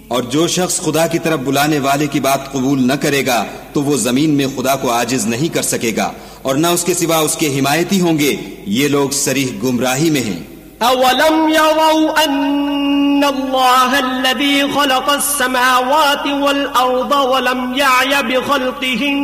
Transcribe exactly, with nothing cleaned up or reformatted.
और जो शख्स खुदा की तरफ बुलाने वाले की बात कबूल न करेगा तो वो जमीन में खुदा को आजिज नहीं कर सकेगा और न उसके सिवा उसके हिमायती होंगे। ये लोग सरीह गुमराही में हैं। अवलम यरौ अन्नल्लाह अल्लज़ी खलक़स समावाति वल अर्द वलम यअय बिखल्क़िहिन